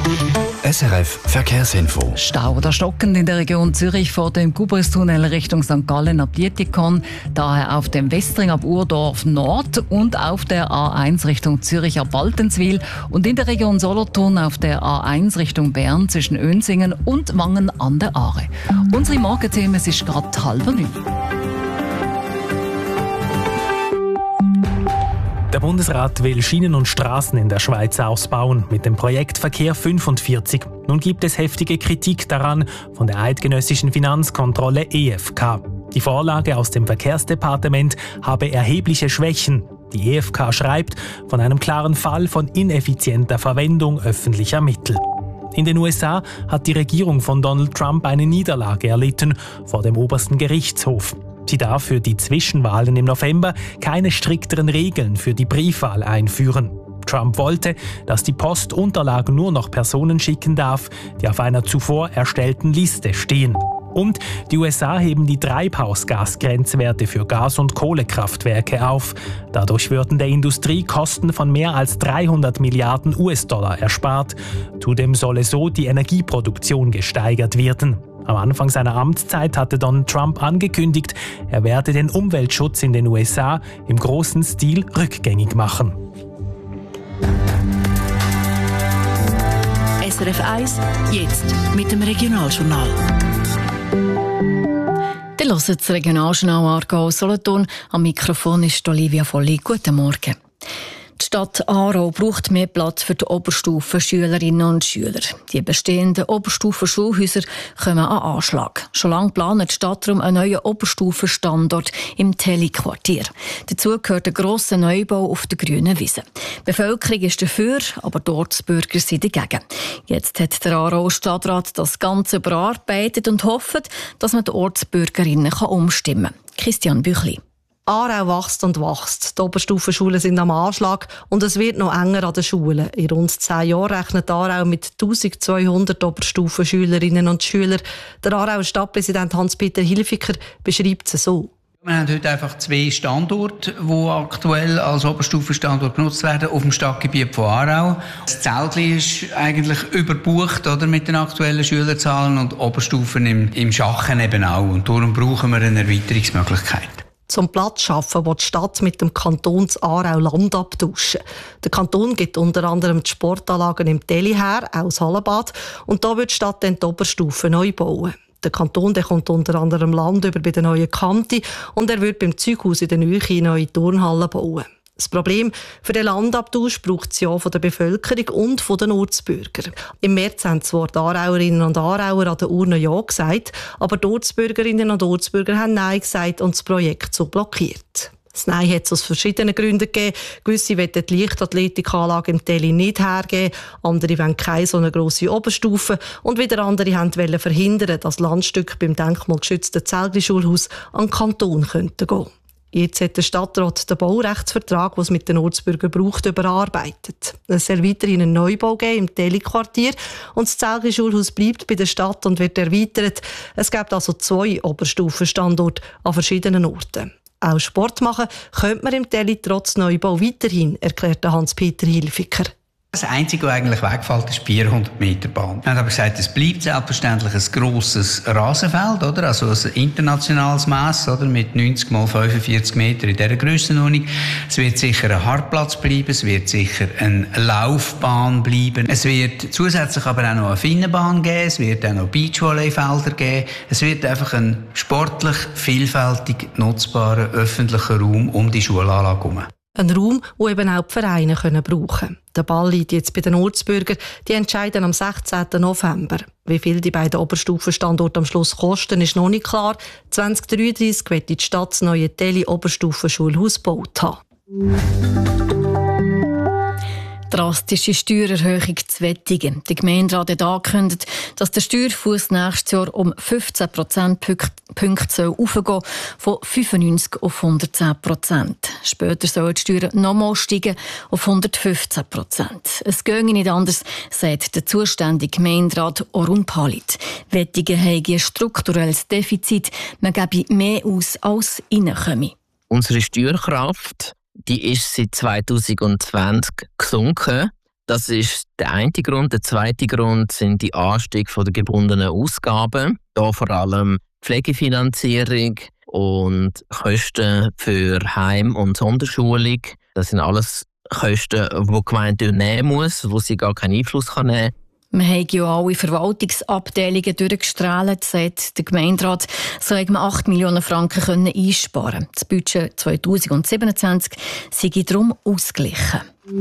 SRF Verkehrsinfo. Stau oder stockend in der Region Zürich vor dem Gubristunnel Richtung St. Gallen ab Dietikon, daher auf dem Westring ab Urdorf Nord und auf der A1 Richtung Zürich ab Waltenswil und in der Region Solothurn auf der A1 Richtung Bern zwischen Önsingen und Wangen an der Aare. Unsere Morgenthemen, es ist gerade 8:30. Der Bundesrat will Schienen und Straßen in der Schweiz ausbauen mit dem Projekt Verkehr 45. Nun gibt es heftige Kritik daran von der eidgenössischen Finanzkontrolle EFK. Die Vorlage aus dem Verkehrsdepartement habe erhebliche Schwächen. Die EFK schreibt von einem klaren Fall von ineffizienter Verwendung öffentlicher Mittel. In den USA hat die Regierung von Donald Trump eine Niederlage erlitten vor dem obersten Gerichtshof. Sie darf für die Zwischenwahlen im November keine strikteren Regeln für die Briefwahl einführen. Trump wollte, dass die Post Unterlagen nur noch Personen schicken darf, die auf einer zuvor erstellten Liste stehen. Und die USA heben die Treibhausgasgrenzwerte für Gas- und Kohlekraftwerke auf. Dadurch würden der Industrie Kosten von mehr als 300 Milliarden US-Dollar erspart. Zudem solle so die Energieproduktion gesteigert werden. Am Anfang seiner Amtszeit hatte Donald Trump angekündigt, er werde den Umweltschutz in den USA im großen Stil rückgängig machen. SRF 1, jetzt mit dem Regionaljournal. Ihr hört das Regionaljournal Aargau Solothurn. Am Mikrofon ist Olivia Volli. Guten Morgen. Die Stadt Aarau braucht mehr Platz für die Oberstufenschülerinnen und Schüler. Die bestehenden Oberstufenschulhäuser kommen an Anschlag. Schon lange plant die Stadt darum einen neuen Oberstufenstandort im Telli-Quartier. Dazu gehört ein grosser Neubau auf der grünen Wiese. Die Bevölkerung ist dafür, aber die Ortsbürger sind dagegen. Jetzt hat der Aarauer Stadtrat das Ganze überarbeitet und hofft, dass man die Ortsbürgerinnen umstimmen kann. Christian Büchli. Aarau wächst und wächst. Die Oberstufenschulen sind am Anschlag und es wird noch enger an den Schulen. In rund 10 Jahren rechnet Aarau mit 1200 Oberstufenschülerinnen und Schülern. Der Aarauer Stadtpräsident Hans-Peter Hilfiger beschreibt es so. Wir haben heute einfach 2 Standorte, die aktuell als Oberstufenstandort genutzt werden, auf dem Stadtgebiet von Aarau. Das Zeltli ist eigentlich überbucht, oder, mit den aktuellen Schülerzahlen und Oberstufen im Schachen eben auch. Und darum brauchen wir eine Erweiterungsmöglichkeit. Zum Platz schaffen, wo die Stadt mit dem Kanton Aarau Land abtauschen. Der Kanton gibt unter anderem die Sportanlagen im Telli her, auch das Hallenbad. Und da wird die Stadt dann die Oberstufe neu bauen. Der Kanton kommt unter anderem Land über bei der neuen Kante und er wird beim Zeughaus in der Nähe neue Turnhallen bauen. Das Problem für den Landabtausch braucht es ja von der Bevölkerung und von den Ortsbürgern. Im März haben zwar die Aarauerinnen und Aarauer an der Urne Ja gesagt, aber die Ortsbürgerinnen und Ortsbürger haben Nein gesagt und das Projekt so blockiert. Das Nein hat es aus verschiedenen Gründen gegeben. Gewisse wollen die Leichtathletikanlage im Telli nicht hergeben, andere wollen keine so eine grosse Oberstufe und wieder andere wollten verhindern, dass Landstücke beim denkmalgeschützten Zeltli-Schulhaus an den Kanton gehen könnten. Jetzt hat der Stadtrat den Baurechtsvertrag, den es mit den Ortsbürgern braucht, überarbeitet. Es soll weiterhin einen Neubau geben im Telli-Quartier und das Zeltli-Schulhaus bleibt bei der Stadt und wird erweitert. Es gibt also 2 Oberstufenstandorte an verschiedenen Orten. Auch Sport machen könnte man im Telli trotz Neubau weiterhin, erklärte Hans-Peter Hilfiger. Das Einzige, was eigentlich wegfällt, ist die 400 Meter Bahn. Wir haben aber gesagt, es bleibt selbstverständlich ein grosses Rasenfeld, oder? Also ein internationales Mass, oder? Mit 90 mal 45 Meter in dieser Grössenordnung. Es wird sicher ein Hartplatz bleiben, es wird sicher eine Laufbahn bleiben. Es wird zusätzlich aber auch noch eine Finnenbahn geben, es wird auch noch Beachvolleyfelder geben. Es wird einfach ein sportlich vielfältig nutzbarer öffentlicher Raum um die Schulanlage herum. Ein Raum, den eben auch die Vereine brauchen können. Der Ball liegt jetzt bei den Ortsbürgern. Die entscheiden am 16. November. Wie viel die beiden Oberstufenstandorte am Schluss kosten, ist noch nicht klar. 2033 wird die Stadt das neue Telli-Oberstufenschulhaus gebaut haben. Drastische Steuererhöhung zu Wettigen. Der Gemeinderat hat angekündigt, dass der Steuerfuss nächstes Jahr um 15 Prozentpunkte hochgehen, von 95 auf 110%. Später sollen die Steuern nochmal steigen auf 115%. Es gehe nicht anders, sagt der zuständige Gemeinderat Orun Palit. Wettigen habe ein strukturelles Defizit. Man gebe mehr aus, als reinkomme. Unsere Steuerkraft, die ist seit 2020 gesunken. Das ist der eine Grund. Der zweite Grund sind die Anstieg der gebundenen Ausgaben. Hier vor allem Pflegefinanzierung und Kosten für Heim- und Sonderschulung. Das sind alles Kosten, die die Gemeinde nehmen muss, wo sie gar keinen Einfluss nehmen kann. Wir haben ja alle Verwaltungsabteilungen durchgestrahlt, sagt der Gemeinderat, so haben wir 8 Millionen Franken einsparen. Das Budget 2027 sei darum ausgeglichen.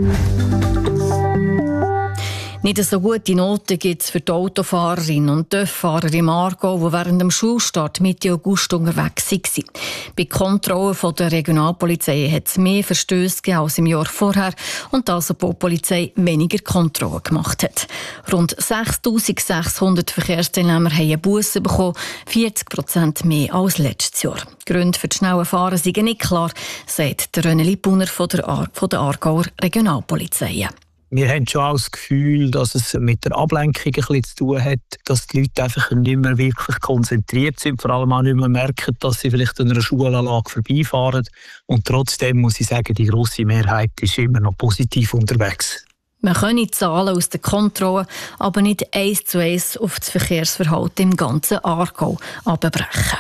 Nicht so gute Noten gibt es für die Autofahrerinnen und TÜV-Fahrer im Aargau, die während dem Schulstart Mitte August unterwegs waren. Bei Kontrollen der Regionalpolizei hat es mehr Verstöße gegeben als im Jahr vorher und das, obwohl die Polizei weniger Kontrollen gemacht hat. Rund 6'600 Verkehrsteilnehmer haben eine Busse bekommen, 40% mehr als letztes Jahr. Die Gründe für das schnelle Fahren sind nicht klar, sagt der René Lipuner von der Aargauer Regionalpolizei. Wir haben schon auch das Gefühl, dass es mit der Ablenkung ein bisschen zu tun hat, dass die Leute einfach nicht mehr wirklich konzentriert sind, vor allem auch nicht mehr merken, dass sie vielleicht an einer Schulanlage vorbeifahren. Und trotzdem muss ich sagen, die grosse Mehrheit ist immer noch positiv unterwegs. Man kann die Zahlen aus der Kontrolle aber nicht 1:1 auf das Verkehrsverhalten im ganzen Aargau abbrechen.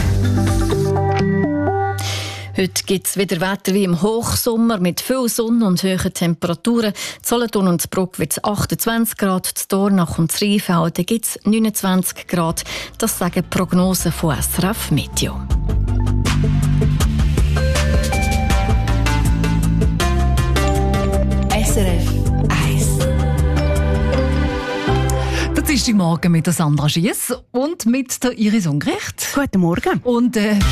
Heute gibt es wieder Wetter wie im Hochsommer mit viel Sonne und hohen Temperaturen. In Solothurn und Bruck wird es 28 Grad, in Dornach und Rheinfelden gibt es 29 Grad. Das sagen die Prognosen von SRF Meteo. SRF 1. Das ist die Morgen mit der Sandra Schiess und mit der Iris Ungericht. Guten Morgen. Und